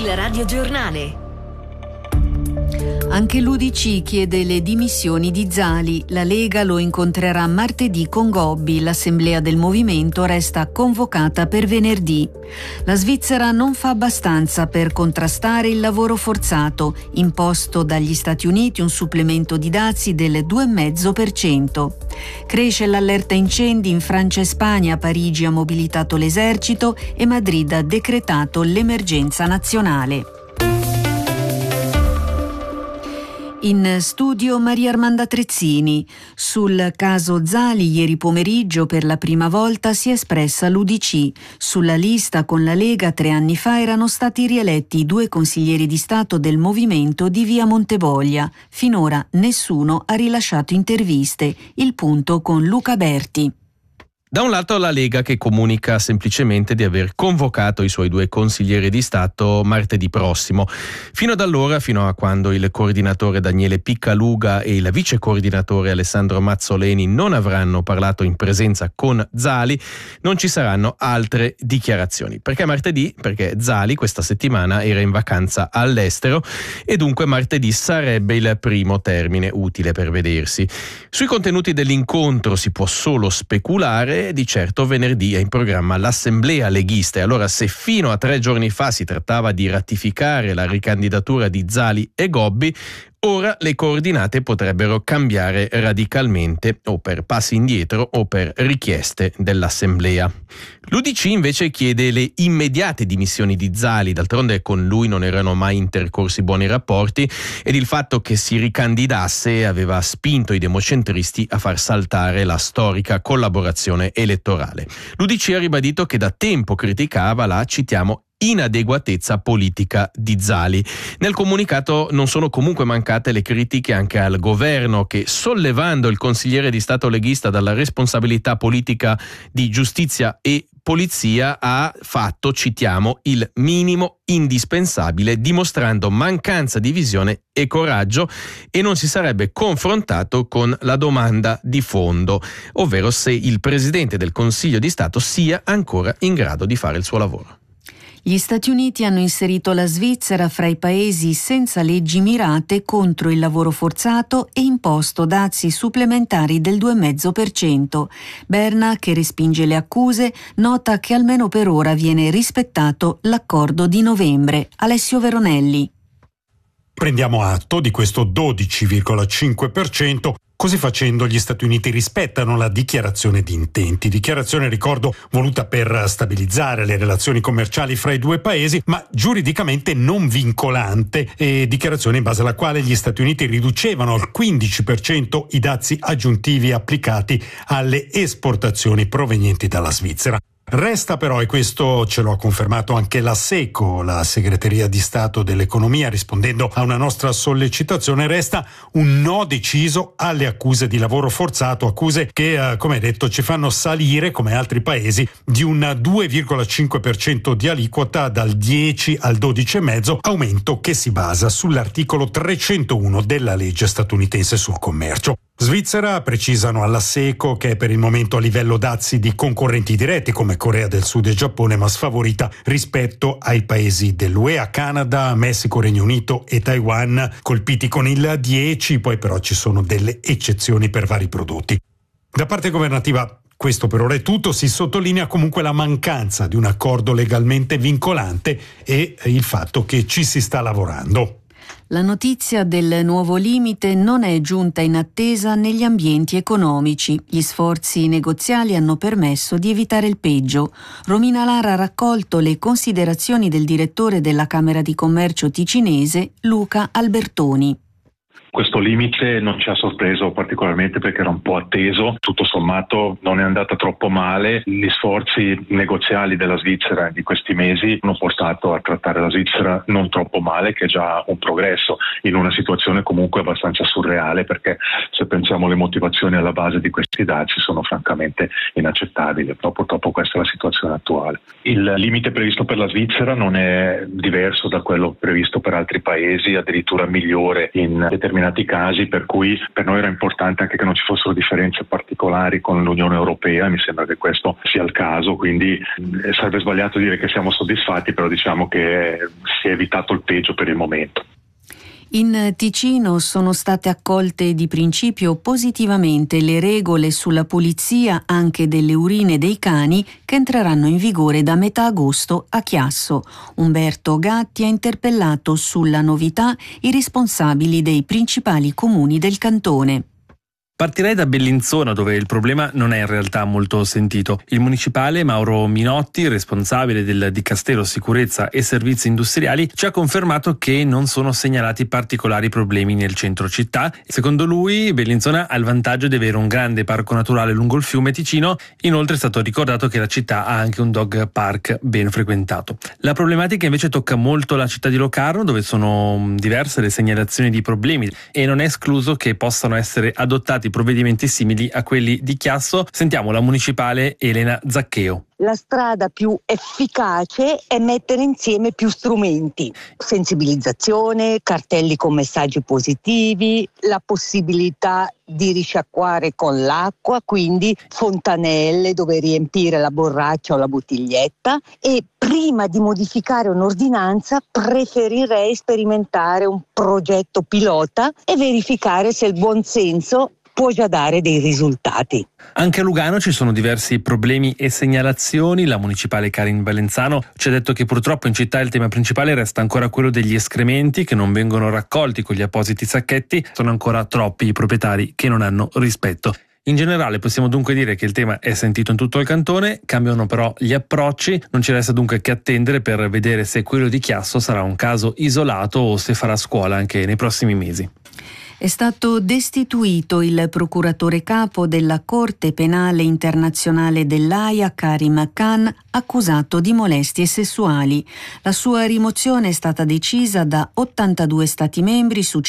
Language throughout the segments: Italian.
Il radiogiornale. Anche l'UDC chiede le dimissioni di Zali. La Lega lo incontrerà martedì con Gobbi. L'assemblea del movimento resta convocata per venerdì. La Svizzera non fa abbastanza per contrastare il lavoro forzato. Imposto dagli Stati Uniti un supplemento di dazi del 2,5%. Cresce l'allerta incendi in Francia e Spagna. Parigi ha mobilitato l'esercito e Madrid ha decretato l'emergenza nazionale. In studio Maria Armanda Trezzini. Sul caso Zali ieri pomeriggio per la prima volta si è espressa l'UDC. Sulla lista con la Lega 3 anni fa erano stati rieletti i 2 consiglieri di Stato del movimento di via Montevoglia. Finora nessuno ha rilasciato interviste. Il punto con Luca Berti. Da un lato la Lega che comunica semplicemente di aver convocato i suoi 2 consiglieri di Stato martedì prossimo. Fino ad allora, fino a quando il coordinatore Daniele Piccaluga e il vice coordinatore Alessandro Mazzoleni non avranno parlato in presenza con Zali, non ci saranno altre dichiarazioni. Perché martedì? Perché Zali questa settimana era in vacanza all'estero e dunque martedì sarebbe il primo termine utile per vedersi. Sui contenuti dell'incontro si può solo speculare. Di certo venerdì è in programma l'assemblea leghista e allora se fino a 3 giorni fa si trattava di ratificare la ricandidatura di Zali e Gobbi, ora le coordinate potrebbero cambiare radicalmente o per passi indietro o per richieste dell'assemblea. L'UDC invece chiede le immediate dimissioni di Zali, d'altronde con lui non erano mai intercorsi buoni rapporti ed il fatto che si ricandidasse aveva spinto i democentristi a far saltare la storica collaborazione elettorale. L'UDC ha ribadito che da tempo criticava la, citiamo, inadeguatezza politica di Zali. Nel comunicato non sono comunque mancate le critiche anche al governo che, sollevando il consigliere di Stato leghista dalla responsabilità politica di giustizia e polizia, ha fatto, citiamo, il minimo indispensabile, dimostrando mancanza di visione e coraggio e non si sarebbe confrontato con la domanda di fondo, ovvero se il Presidente del Consiglio di Stato sia ancora in grado di fare il suo lavoro. Gli Stati Uniti hanno inserito la Svizzera fra i paesi senza leggi mirate contro il lavoro forzato e imposto dazi supplementari del 2,5%. Berna, che respinge le accuse, nota che almeno per ora viene rispettato l'accordo di novembre. Alessio Veronelli. Prendiamo atto di questo 12,5%. Così facendo gli Stati Uniti rispettano la dichiarazione di intenti, dichiarazione, ricordo, voluta per stabilizzare le relazioni commerciali fra i 2 paesi, ma giuridicamente non vincolante, e dichiarazione in base alla quale gli Stati Uniti riducevano al 15% i dazi aggiuntivi applicati alle esportazioni provenienti dalla Svizzera. Resta però, e questo ce lo ha confermato anche la SECO, la Segreteria di Stato dell'Economia, rispondendo a una nostra sollecitazione, resta un no deciso alle accuse di lavoro forzato, accuse che, come detto, ci fanno salire, come altri paesi, di un 2,5% di aliquota dal 10 al 12,5%, aumento che si basa sull'articolo 301 della legge statunitense sul commercio. Svizzera, precisano alla SECO, che è per il momento a livello dazi di concorrenti diretti come Corea del Sud e Giappone, ma sfavorita rispetto ai paesi dell'UE, Canada, Messico, Regno Unito e Taiwan, colpiti con il 10, poi però ci sono delle eccezioni per vari prodotti. Da parte governativa questo per ora è tutto, si sottolinea comunque la mancanza di un accordo legalmente vincolante e il fatto che ci si sta lavorando. La notizia del nuovo limite non è giunta in attesa negli ambienti economici. Gli sforzi negoziali hanno permesso di evitare il peggio. Romina Lara ha raccolto le considerazioni del direttore della Camera di Commercio ticinese, Luca Albertoni. Questo limite non ci ha sorpreso particolarmente perché era un po' atteso, tutto sommato non è andata troppo male. Gli sforzi negoziali della Svizzera di questi mesi hanno portato a trattare la Svizzera non troppo male, che è già un progresso in una situazione comunque abbastanza surreale, perché se pensiamo alle motivazioni alla base di questi dazi sono francamente inaccettabili, però purtroppo questa è la situazione attuale. Il limite previsto per la Svizzera non è diverso da quello previsto per altri paesi, addirittura migliore in determinati determinati casi, per cui per noi era importante anche che non ci fossero differenze particolari con l'Unione Europea. Mi sembra che questo sia il caso, quindi sarebbe sbagliato dire che siamo soddisfatti, però diciamo che si è evitato il peggio per il momento. In Ticino sono state accolte di principio positivamente le regole sulla pulizia anche delle urine dei cani che entreranno in vigore da metà agosto a Chiasso. Umberto Gatti ha interpellato sulla novità i responsabili dei principali comuni del cantone. Partirei da Bellinzona, dove il problema non è in realtà molto sentito. Il municipale Mauro Minotti, responsabile del Dicastero Sicurezza e Servizi Industriali, ci ha confermato che non sono segnalati particolari problemi nel centro città. Secondo lui, Bellinzona ha il vantaggio di avere un grande parco naturale lungo il fiume Ticino. Inoltre è stato ricordato che la città ha anche un dog park ben frequentato. La problematica invece tocca molto la città di Locarno, dove sono diverse le segnalazioni di problemi e non è escluso che possano essere adottati provvedimenti simili a quelli di Chiasso. Sentiamo la municipale Elena Zaccheo. La strada più efficace è mettere insieme più strumenti: sensibilizzazione, cartelli con messaggi positivi, la possibilità di risciacquare con l'acqua, quindi fontanelle dove riempire la borraccia o la bottiglietta. E prima di modificare un'ordinanza preferirei sperimentare un progetto pilota e verificare se il buon senso può già dare dei risultati. Anche a Lugano ci sono diversi problemi e segnalazioni. La municipale Karin Valenzano ci ha detto che purtroppo in città il tema principale resta ancora quello degli escrementi che non vengono raccolti con gli appositi sacchetti. Sono ancora troppi i proprietari che non hanno rispetto. In generale possiamo dunque dire che il tema è sentito in tutto il cantone, cambiano però gli approcci, non ci resta dunque che attendere per vedere se quello di Chiasso sarà un caso isolato o se farà scuola anche nei prossimi mesi. È stato destituito il procuratore capo della Corte Penale Internazionale dell'Aia, Karim Khan, accusato di molestie sessuali. La sua rimozione è stata decisa da 82 Stati membri su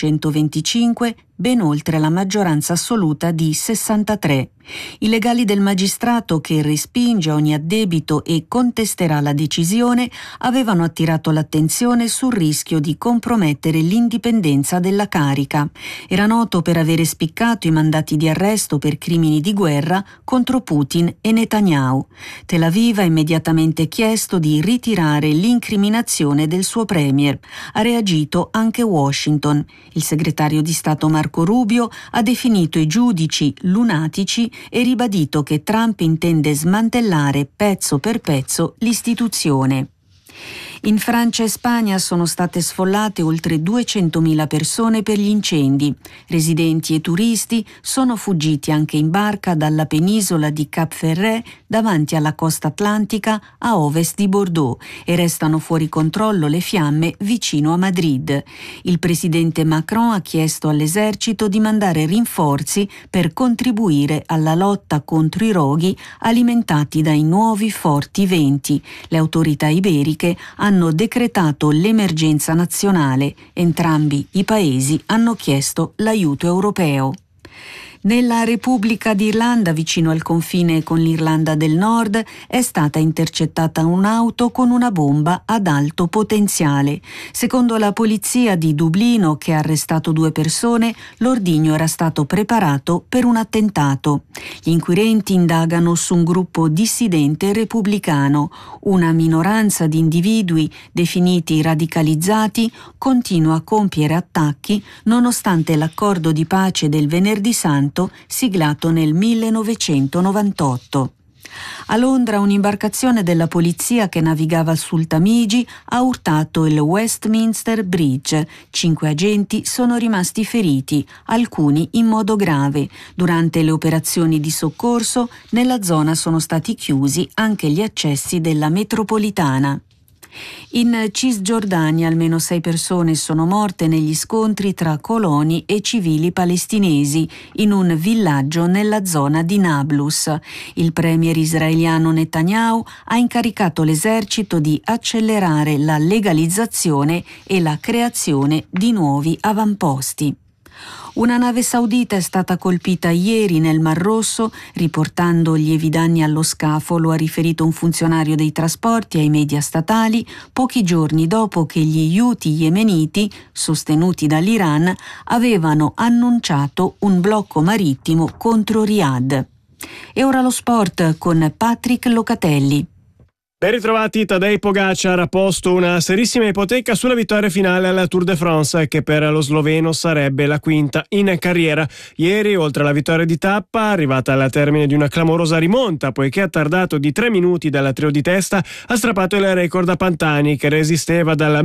125, ben oltre la maggioranza assoluta di 63. I legali del magistrato, che respinge ogni addebito e contesterà la decisione, avevano attirato l'attenzione sul rischio di compromettere l'indipendenza della carica. Era noto per avere spiccato i mandati di arresto per crimini di guerra contro Putin e Netanyahu. Tel Aviv ha immediatamente chiesto di ritirare l'incriminazione del suo premier. Ha reagito anche Washington. Il segretario di Stato Marco Rubio ha definito i giudici lunatici e ribadito che Trump intende smantellare pezzo per pezzo l'istituzione. In Francia e Spagna sono state sfollate oltre 200.000 persone per gli incendi. Residenti e turisti sono fuggiti anche in barca dalla penisola di Cap Ferret davanti alla costa atlantica a ovest di Bordeaux e restano fuori controllo le fiamme vicino a Madrid. Il presidente Macron ha chiesto all'esercito di mandare rinforzi per contribuire alla lotta contro i roghi alimentati dai nuovi forti venti. Le autorità iberiche hanno decretato l'emergenza nazionale. Entrambi i paesi hanno chiesto l'aiuto europeo. Nella Repubblica d'Irlanda, vicino al confine con l'Irlanda del Nord, è stata intercettata un'auto con una bomba ad alto potenziale. Secondo la polizia di Dublino, che ha arrestato 2 persone, l'ordigno era stato preparato per un attentato. Gli inquirenti indagano su un gruppo dissidente repubblicano. Una minoranza di individui definiti radicalizzati continua a compiere attacchi nonostante l'accordo di pace del Venerdì Santo siglato nel 1998. A Londra un'imbarcazione della polizia che navigava sul Tamigi ha urtato il Westminster Bridge. 5 agenti sono rimasti feriti, alcuni in modo grave. Durante le operazioni di soccorso nella zona sono stati chiusi anche gli accessi della metropolitana. In Cisgiordania almeno 6 persone sono morte negli scontri tra coloni e civili palestinesi in un villaggio nella zona di Nablus. Il premier israeliano Netanyahu ha incaricato l'esercito di accelerare la legalizzazione e la creazione di nuovi avamposti. Una nave saudita è stata colpita ieri nel Mar Rosso, riportando lievi danni allo scafo, lo ha riferito un funzionario dei trasporti ai media statali, pochi giorni dopo che gli Houthi yemeniti, sostenuti dall'Iran, avevano annunciato un blocco marittimo contro Riyadh. E ora lo sport con Patrick Locatelli. Ben ritrovati. Tadej Pogačar ha posto una serissima ipoteca sulla vittoria finale alla Tour de France, che per lo sloveno sarebbe la quinta in carriera. Ieri, oltre alla vittoria di tappa, arrivata al termine di una clamorosa rimonta, poiché ha tardato di 3 minuti dal trio di testa, ha strappato il record a Pantani, che resisteva dal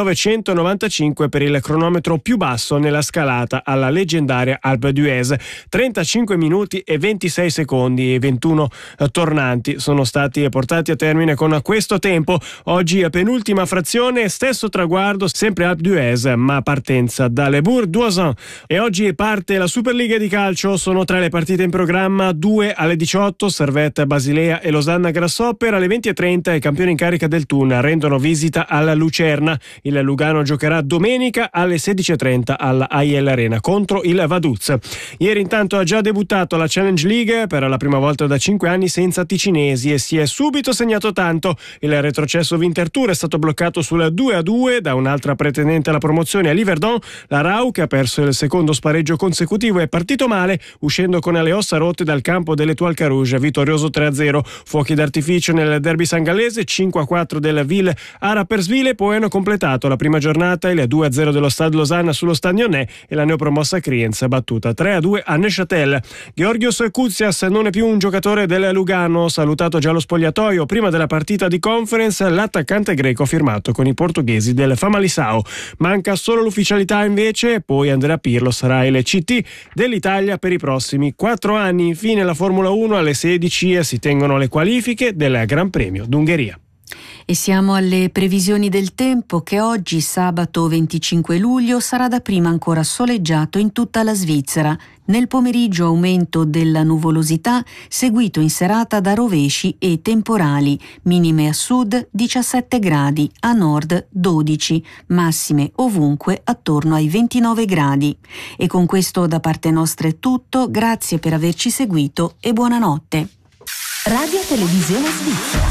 1995 per il cronometro più basso nella scalata alla leggendaria Alpe d'Huez. 35 minuti e 26 secondi e 21 tornanti sono stati portati a termine con questo tempo. Oggi a penultima frazione, stesso traguardo, sempre Alpe d'Huez, ma partenza da Le Bourg-d'Oisans. E oggi parte la Superliga di calcio. Sono 3 le partite in programma: 2 alle 18, Servette Basilea e Losanna Grasshopper. Alle 20:30 i campioni in carica del Thun rendono visita alla Lucerna. Il Lugano giocherà domenica alle 16:30 alla AIL Arena contro il Vaduz. Ieri intanto ha già debuttato la Challenge League per la prima volta da 5 anni senza ticinesi e si è subito segnato tanto. Il retrocesso Winterthur è stato bloccato sul 2-2 da un'altra pretendente alla promozione, a Liverdon. La Rau, che ha perso il secondo spareggio consecutivo, è partito male, uscendo con le ossa rotte dal campo dell'Étoile Carouge, vittorioso 3-0. Fuochi d'artificio nel derby sangallese, 5-4 del Ville Arapersville, poi hanno completato la prima giornata il 2-0 dello Stade Losanna sullo Stadionnais e la neopromossa Kriens battuta 3-2 a Neuchâtel. Georgios Koutsias non è più un giocatore del Lugano, salutato già allo spogliatoio prima della partita di Conference. L'attaccante greco ha firmato con i portoghesi del Famalicão. Manca solo l'ufficialità invece, poi Andrea Pirlo sarà il CT dell'Italia per i prossimi 4 anni. Infine la Formula 1 alle 16 si tengono le qualifiche del Gran Premio d'Ungheria. E siamo alle previsioni del tempo, che oggi, sabato 25 luglio, sarà dapprima ancora soleggiato in tutta la Svizzera. Nel pomeriggio aumento della nuvolosità, seguito in serata da rovesci e temporali. Minime a sud 17 gradi, a nord 12, massime ovunque attorno ai 29 gradi. E con questo da parte nostra è tutto, grazie per averci seguito e buonanotte. Radio Televisione Svizzera.